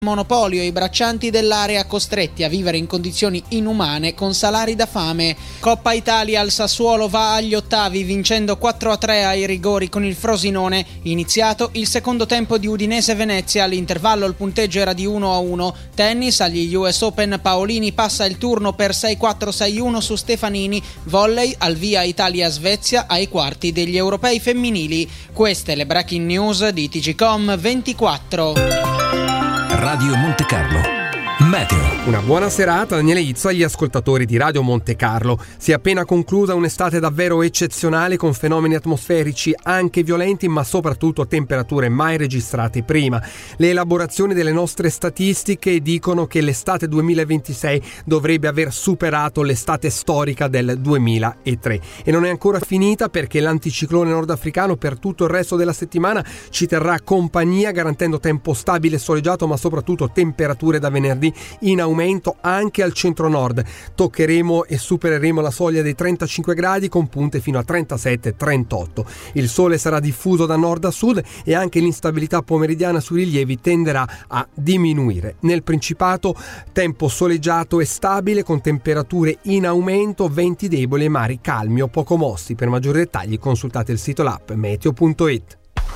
Monopolio, i braccianti dell'area costretti a vivere in condizioni inumane con salari da fame. Coppa Italia, il Sassuolo va agli ottavi vincendo 4-3 ai rigori con il Frosinone. Iniziato il secondo tempo di Udinese-Venezia, all'intervallo il punteggio era di 1-1. Tennis, agli US Open Paolini passa il turno per 6-4-6-1 su Stefanini. Volley, al via Italia-Svezia ai quarti degli europei femminili. Queste le breaking news di TGcom 24. Radio Monte Carlo. Meteo. Una buona serata, Daniele Izzo agli ascoltatori di Radio Monte Carlo. Si è appena conclusa un'estate davvero eccezionale con fenomeni atmosferici anche violenti, ma soprattutto temperature mai registrate prima. Le elaborazioni delle nostre statistiche dicono che l'estate 2026 dovrebbe aver superato l'estate storica del 2003. E non è ancora finita, perché l'anticiclone nordafricano per tutto il resto della settimana ci terrà compagnia, garantendo tempo stabile e soleggiato, ma soprattutto temperature da venerdì in aumento anche al centro-nord. Toccheremo e supereremo la soglia dei 35 gradi con punte fino a 37-38. Il sole sarà diffuso da nord a sud e anche l'instabilità pomeridiana sui rilievi tenderà a diminuire. Nel Principato tempo soleggiato e stabile con temperature in aumento, venti deboli e mari calmi o poco mossi. Per maggiori dettagli consultate il sito l'app meteo.it.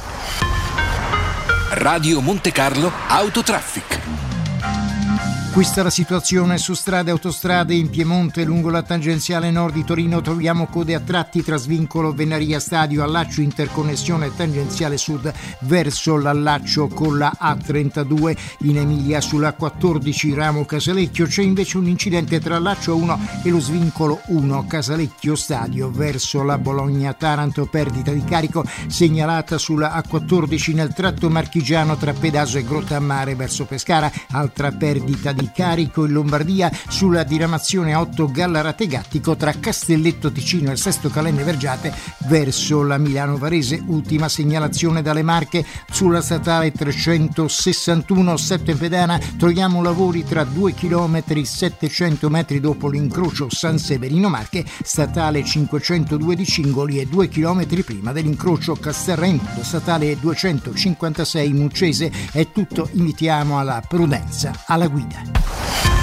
Radio Monte Carlo Autotraffic. Questa è la situazione su strade e autostrade. In Piemonte, lungo la tangenziale nord di Torino, troviamo code a tratti tra svincolo Venaria Stadio, allaccio interconnessione tangenziale sud verso l'allaccio con la A32. In Emilia, sulla 14 ramo Casalecchio, c'è invece un incidente tra allaccio 1 e lo svincolo 1 Casalecchio Stadio verso la Bologna-Taranto. Perdita di carico segnalata sulla A14 nel tratto marchigiano tra Pedaso e Grottammare verso Pescara. Altra perdita di carico in Lombardia sulla diramazione 8 Gallarate-Gattico tra Castelletto Ticino e Sesto Calenne Vergiate verso la Milano Varese. Ultima segnalazione dalle Marche sulla statale 361 Settempedana. Troviamo lavori tra 2 km 700 metri dopo l'incrocio San Severino Marche, statale 502 di Cingoli e 2 km prima dell'incrocio Castelraimondo, statale 256 Muccese. È tutto, invitiamo alla prudenza alla guida.